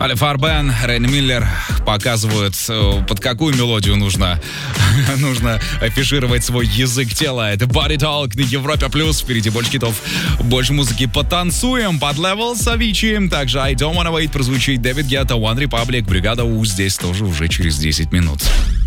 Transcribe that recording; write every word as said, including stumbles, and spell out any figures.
Али Фарбен, Рейн Миллер показывают, под какую мелодию нужно, нужно афишировать свой язык тела. Это Body Talk на Европе Плюс. Впереди больше хитов, больше музыки. Потанцуем под Level с Avicii. Также I Don't Wanna Wait прозвучит Дэвид Гетта, One Republic, Бригада У. Здесь тоже уже через десять минут.